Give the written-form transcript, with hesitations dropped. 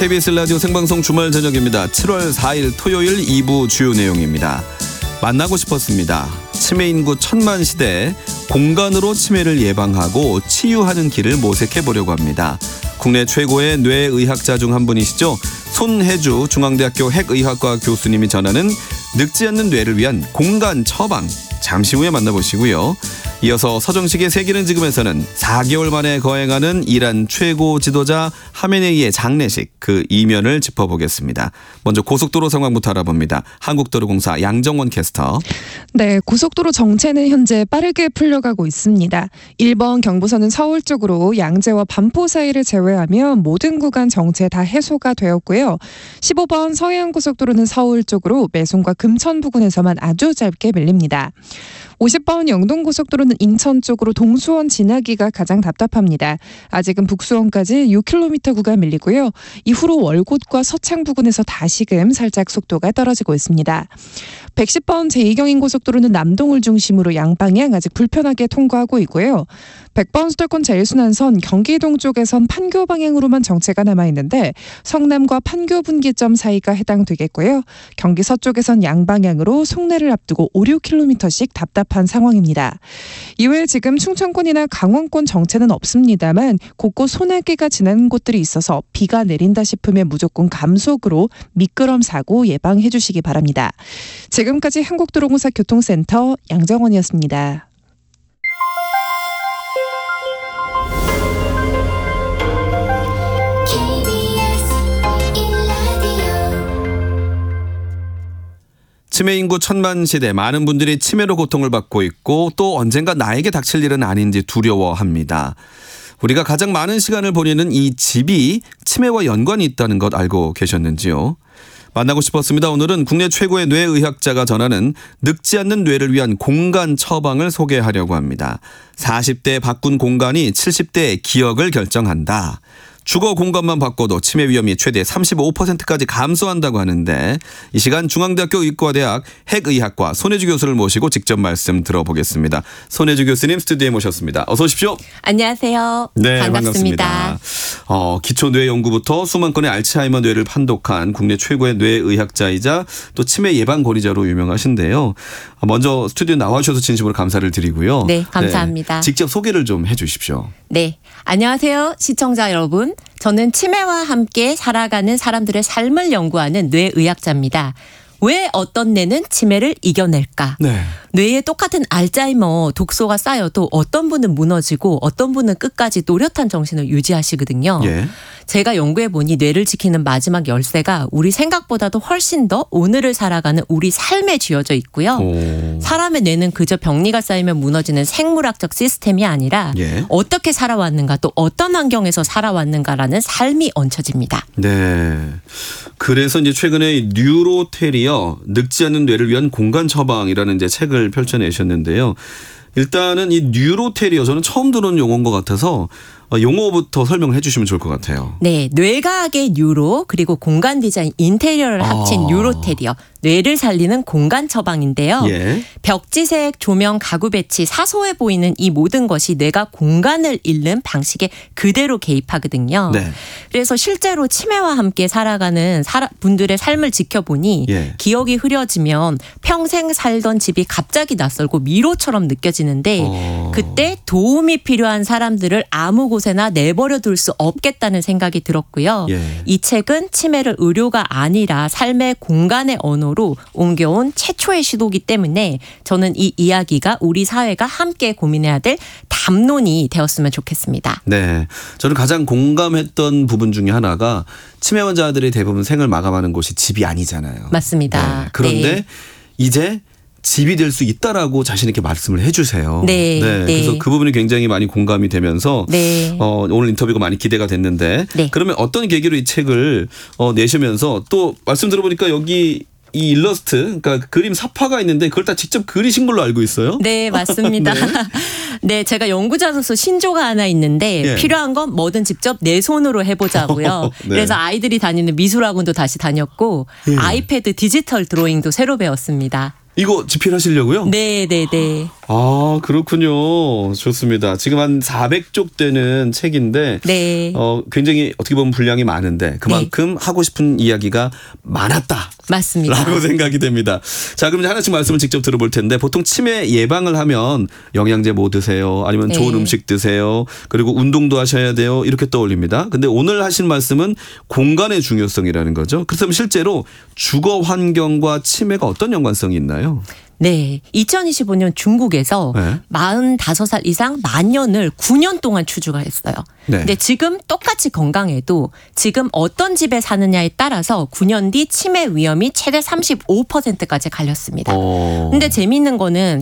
KBS 라디오 생방송 주말 저녁입니다. 7월 4일 토요일 2부 주요 내용입니다. 만나고 싶었습니다. 치매 인구 천만 시대에 공간으로 치매를 예방하고 치유하는 길을 모색해 보려고 합니다. 국내 최고의 뇌의학자 중 한 분이시죠. 손혜주 중앙대학교 핵의학과 교수님이 전하는 늙지 않는 뇌를 위한 공간 처방, 잠시 후에 만나보시고요. 이어서 서정식의 세기는 지금에서는 4개월 만에 거행하는 이란 최고 지도자 하메네이의 장례식, 그 이면을 짚어보겠습니다. 먼저 고속도로 상황부터 알아봅니다. 한국도로공사 양정원 캐스터. 네, 고속도로 정체는 현재 빠르게 풀려가고 있습니다. 1번 경부선은 서울 쪽으로 양재와 반포 사이를 제외하면 모든 구간 정체 다 해소가 되었고요. 15번 서해안고속도로는 서울 쪽으로 매송과 금천 부근에서만 아주 짧게 밀립니다. 50번 영동고속도로는 인천 쪽으로 동수원 지나기가 가장 답답합니다. 아직은 북수원까지 6km 구간 밀리고요. 이후로 월곶과 서창 부근에서 다시금 살짝 속도가 떨어지고 있습니다. 110번 제2경인고속도로는 남동을 중심으로 양방향 아직 불편하게 통과하고 있고요. 100번 수도권 제1순환선 경기동 쪽에선 판교 방향으로만 정체가 남아있는데 성남과 판교 분기점 사이가 해당되겠고요. 경기 서쪽에선 양방향으로 송내를 앞두고 5, 6km씩 답답한 상황입니다. 이외에 지금 충청권이나 강원권 정체는 없습니다만 곳곳 소나기가 지나는 곳들이 있어서 비가 내린다 싶으면 무조건 감속으로 미끄럼 사고 예방해 주시기 바랍니다. 지금까지 한국도로공사 교통센터 양정원이었습니다. 치매 인구 천만 시대, 많은 분들이 치매로 고통을 받고 있고 또 언젠가 나에게 닥칠 일은 아닌지 두려워합니다. 우리가 가장 많은 시간을 보내는 이 집이 치매와 연관이 있다는 것 알고 계셨는지요? 만나고 싶었습니다. 오늘은 국내 최고의 뇌의학자가 전하는 늙지 않는 뇌를 위한 공간 처방을 소개하려고 합니다. 40대에 바꾼 공간이 70대의 기억을 결정한다. 주거 공간만 바꿔도 치매 위험이 최대 35%까지 감소한다고 하는데 이 시간 중앙대학교 의과대학 핵의학과 손혜주 교수를 모시고 직접 말씀 들어보겠습니다. 손혜주 교수님 스튜디오에 모셨습니다. 어서 오십시오. 안녕하세요. 네, 반갑습니다. 기초 뇌 연구부터 수만 건의 알츠하이머 뇌를 판독한 국내 최고의 뇌의학자이자 또 치매 예방 권위자로 유명하신데요. 먼저 스튜디오 나와주셔서 진심으로 감사를 드리고요. 네, 감사합니다. 네, 직접 소개를 좀 해 주십시오. 네, 안녕하세요. 시청자 여러분. 저는 치매와 함께 살아가는 사람들의 삶을 연구하는 뇌의학자입니다. 왜 어떤 뇌는 치매를 이겨낼까? 네. 뇌에 똑같은 알츠하이머 독소가 쌓여도 어떤 분은 무너지고 어떤 분은 끝까지 노릇한 정신을 유지하시거든요. 예. 제가 연구해보니 뇌를 지키는 마지막 열쇠가 우리 생각보다도 훨씬 더 오늘을 살아가는 우리 삶에 쥐어져 있고요. 사람의 뇌는 그저 병리가 쌓이면 무너지는 생물학적 시스템이 아니라 예. 어떻게 살아왔는가 또 어떤 환경에서 살아왔는가라는 삶이 얹혀집니다. 네. 그래서 이제 최근에 뉴로테리어 늙지 않는 뇌를 위한 공간 처방이라는 이제 책을 펼쳐내셨는데요. 일단은 이 뉴로테리어 저는 처음 들은 용어인 것 같아서 용어부터 설명을 해 주시면 좋을 것 같아요. 네. 뇌과학의 뉴로 그리고 공간 디자인 인테리어를 합친 뉴로테리어. 뇌를 살리는 공간 처방인데요. 예. 벽지색, 조명, 가구 배치, 사소해 보이는 이 모든 것이 뇌가 공간을 잃는 방식에 그대로 개입하거든요. 네. 그래서 실제로 치매와 함께 살아가는 분들의 삶을 지켜보니 예. 기억이 흐려지면 평생 살던 집이 갑자기 낯설고 미로처럼 느껴지는데 그때 도움이 필요한 사람들을 아무 곳에나 내버려 둘 수 없겠다는 생각이 들었고요. 예. 이 책은 치매를 의료가 아니라 삶의 공간의 언어로 옮겨온 최초의 시도이기 때문에 저는 이 이야기가 우리 사회가 함께 고민해야 될 담론이 되었으면 좋겠습니다. 네. 저는 가장 공감했던 부분 중에 하나가 치매 환자들이 대부분 생을 마감하는 곳이 집이 아니잖아요. 맞습니다. 네. 그런데 네. 이제 집이 될 수 있다라고 자신 있게 말씀을 해 주세요. 네. 네. 그래서 그 부분이 굉장히 많이 공감이 되면서 네. 오늘 인터뷰가 많이 기대가 됐는데 네. 그러면 어떤 계기로 이 책을 내시면서 또 말씀 들어보니까 여기 이 일러스트, 그러니까 그림 사파가 있는데 그걸 다 직접 그리신 걸로 알고 있어요? 네, 맞습니다. 네. 네, 제가 연구자로서 신조가 하나 있는데 예. 필요한 건 뭐든 직접 내 손으로 해보자고요. 네. 그래서 아이들이 다니는 미술학원도 다시 다녔고 아이패드 디지털 드로잉도 새로 배웠습니다. 이거 집필하시려고요? 네. 아, 그렇군요. 좋습니다. 지금 한 400쪽 되는 책인데 네. 굉장히 어떻게 보면 분량이 많은데 그만큼 하고 싶은 이야기가 많았다. 맞습니다. 라고 생각이 됩니다. 자, 그럼 이제 하나씩 말씀을 직접 들어볼 텐데 보통 치매 예방을 하면 영양제 뭐 드세요? 아니면 네. 좋은 음식 드세요? 그리고 운동도 하셔야 돼요. 이렇게 떠올립니다. 근데 오늘 하신 말씀은 공간의 중요성이라는 거죠. 그렇다면 실제로 주거 환경과 치매가 어떤 연관성이 있나요? 네. 2025년 중국에서 네. 45살 이상 만년을 9년 동안 추적했어요. 네. 근데 지금 똑같이 건강해도 지금 어떤 집에 사느냐에 따라서 9년 뒤 치매 위험이 최대 35%까지 갈렸습니다. 근데 재미있는 거는